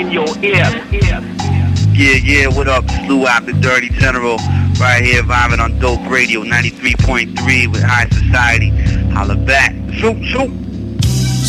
in your ear. Yeah, what up? Lou out the Dirty General, right here vibing on Dope Radio 93.3 with High Society. Holla back. Shoot.